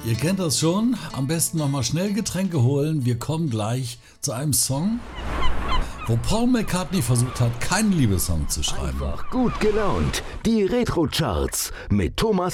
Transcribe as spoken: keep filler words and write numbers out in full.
Ihr kennt das schon. Am besten nochmal schnell Getränke holen. Wir kommen gleich zu einem Song, wo Paul McCartney versucht hat, keinen Liebessong zu schreiben. Einfach gut gelaunt. Die Retro-Charts mit Thomas